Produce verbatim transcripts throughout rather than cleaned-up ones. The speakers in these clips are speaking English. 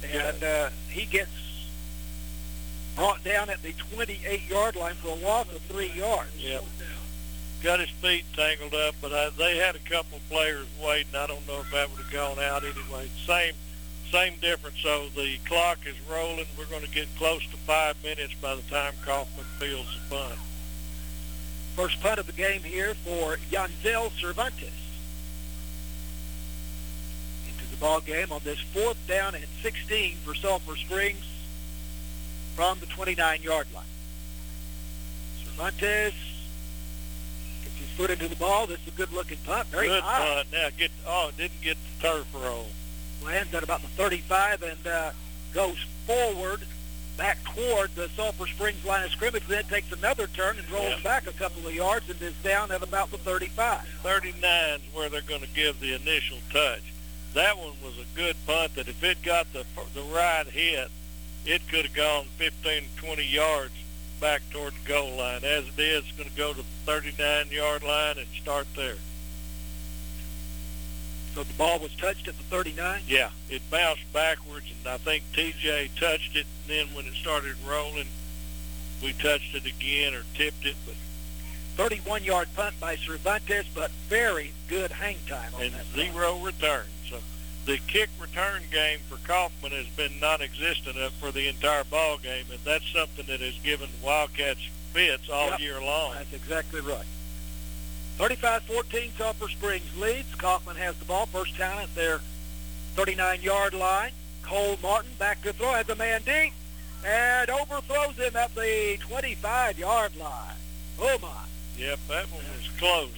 and uh, he gets brought down at the twenty-eight-yard line for a loss of three yards. Yep. Got his feet tangled up, but I, they had a couple of players waiting. I don't know if that would have gone out anyway. Same same difference. So the clock is rolling. We're going to get close to five minutes by the time Kaufman fields the punt. First punt of the game here for Yanzel Cervantes. Into the ball game on this fourth down and sixteen for Sulphur Springs from the twenty-nine-yard line. Cervantes gets his foot into the ball. This is a good-looking punt. Very good high. punt. Now, get, oh, didn't get the turf roll. Lands at about the thirty-five and uh, goes forward back toward the Sulphur Springs line of scrimmage, then takes another turn and rolls Yeah. back a couple of yards and is down at about the thirty-five. thirty-nine is where they're going to give the initial touch. That one was a good punt that if it got the the right hit, it could have gone fifteen, twenty yards back toward the goal line. As it is, it's going to go to the thirty-nine-yard line and start there. So the ball was touched at the thirty-nine? Yeah, it bounced backwards, and I think T J touched it, and then when it started rolling, we touched it again or tipped it. But thirty-one-yard punt by Cervantes, but very good hang time on and that zero return. So the kick return game for Kaufman has been non-existent up for the entire ball game, and that's something that has given the Wildcats fits all Yep. year long. That's exactly right. thirty-five fourteen, Sulphur Springs leads. Kaufman has the ball, first down at their thirty-nine-yard line. Cole Martin back to throw, has a man deep, and overthrows him at the twenty-five-yard line. Oh, my. Yep, that one was close.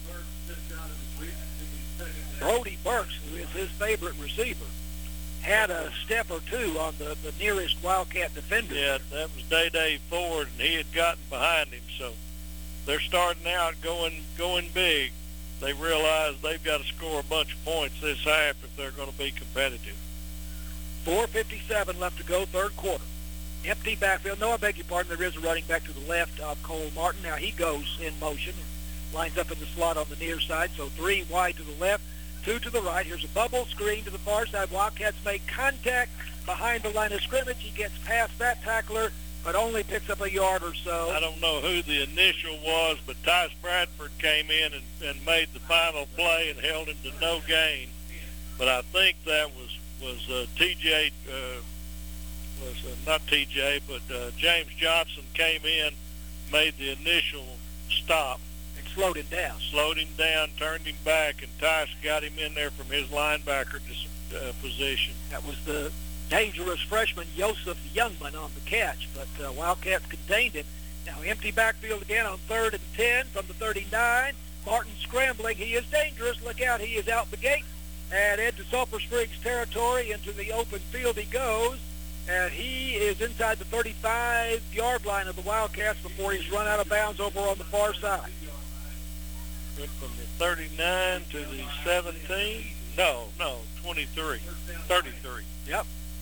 Brody Burks, who is his favorite receiver, had a step or two on the, the nearest Wildcat defender. Yeah, that was Day-Day Ford, and he had gotten behind him, so they're starting out going going big. They realize they've got to score a bunch of points this half if they're going to be competitive. four fifty-seven left to go, third quarter. Empty backfield. No, I beg your pardon. There is a running back to the left of Cole Martin. Now he goes in motion and lines up in the slot on the near side. So three wide to the left, two to the right. Here's a bubble screen to the far side. Wildcats make contact behind the line of scrimmage. He gets past that tackler, but only picks up a yard or so. I don't know who the initial was, but Tice Bradford came in and, and made the final play and held him to no gain. But I think that was was uh, T J, uh, was uh, not T J, but uh, James Johnson came in, made the initial stop. And slowed him down. Slowed him down, turned him back, and Tice got him in there from his linebacker uh, position. That was the dangerous freshman Joseph Youngman on the catch, but uh, Wildcats contained him. Now empty backfield again on third and ten from the thirty-nine. Martin scrambling. He is dangerous. Look out. He is out the gate and into Sulphur Springs territory. Into the open field he goes, and he is inside the thirty-five-yard line of the Wildcats before he's run out of bounds over on the far side. Went from the thirty-nine to the seventeen. No, no, twenty-three. thirty-three. Yep.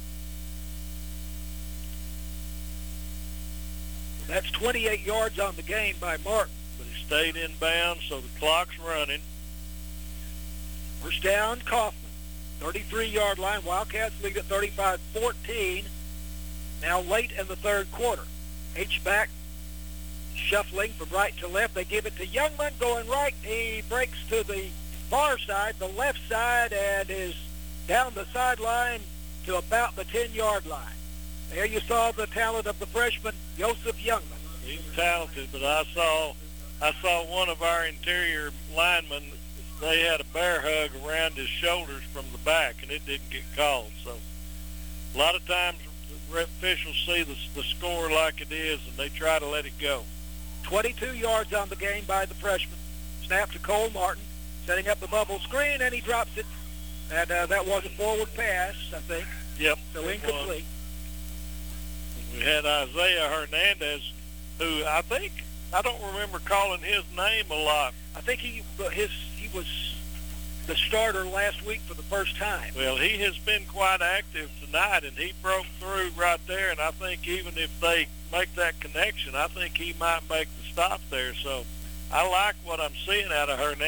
That's twenty-eight yards on the game by Martin. But he stayed in bounds, so the clock's running. First down, Kaufman. thirty-three-yard line. Wildcats lead at thirty-five fourteen. Now late in the third quarter. H-back shuffling from right to left. They give it to Youngman going right. He breaks to the far side, the left side, and is down the sideline to about the ten-yard line. There you saw the talent of the freshman, Joseph Youngman. He's talented, but I saw I saw one of our interior linemen, they had a bear hug around his shoulders from the back, and it didn't get called. So a lot of times the officials see the, the score like it is, and they try to let it go. twenty-two yards on the game by the freshman. Snap to Cole Martin, setting up the bubble screen, and he drops it. And uh, that was a forward pass, I think. Yep. So incomplete. We had Isaiah Hernandez, who I think, I don't remember calling his name a lot. I think he his he was the starter last week for the first time. Well, he has been quite active tonight, and he broke through right there, and I think even if they make that connection, I think he might make the stop there. So I like what I'm seeing out of Hernandez.